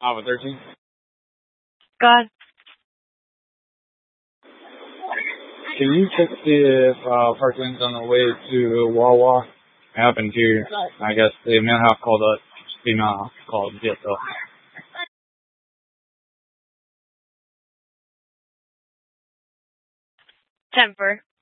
Alpha 13. God. Can you check to see if Parkland's on the way to Wawa? I happened to, I guess, the male half called up, female half called DSL. 10-4.